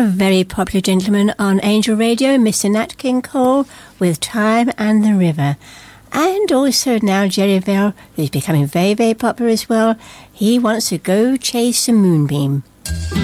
a very popular gentleman on Angel Radio, Mr. Nat King Cole, with Time and the River. And also now Jerry Bell, who's becoming very, very popular as well. He wants to go chase a moonbeam.